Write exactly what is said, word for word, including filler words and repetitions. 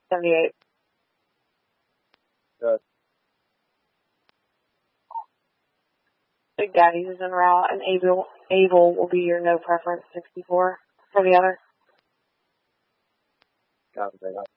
seventy-eight. Good. Big Daddy's is en route, and Able, Able will be your no preference sixty-four for the other. Copy that.